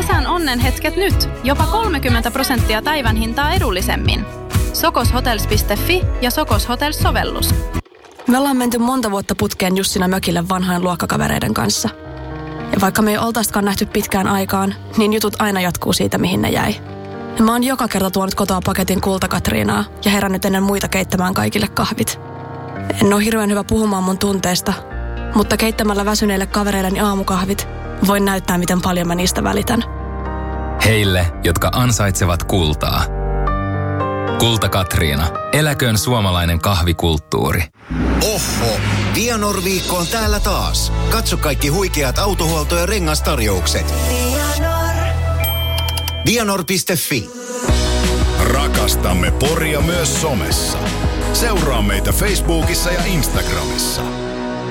kesän onnenhetket nyt. Jopa 30% päivän hintaa edullisemmin. Sokoshotels.fi ja Sokos Hotels-sovellus. Me ollaan menty monta vuotta putkeen Jussina mökille vanhojen luokkakavereiden kanssa. Ja vaikka me ei oltaisikaan nähty pitkään aikaan, niin jutut aina jatkuu siitä, mihin ne jäi. Ja mä oon joka kerta tuonut kotoa paketin Kulta-Katriinaa ja herännyt ennen muita keittämään kaikille kahvit. En ole hirveän hyvä puhumaan mun tunteista, mutta keittämällä väsyneille kavereilleni aamukahvit voin näyttää, miten paljon mä niistä välitän. Heille, jotka ansaitsevat kultaa. Kulta-Katriina. Eläköön suomalainen kahvikulttuuri. Oho, Vianor-viikko on täällä taas. Katso kaikki huikeat autohuolto- ja rengastarjoukset. Vianor.fi. Rakastamme Poria myös somessa. Seuraa meitä Facebookissa ja Instagramissa.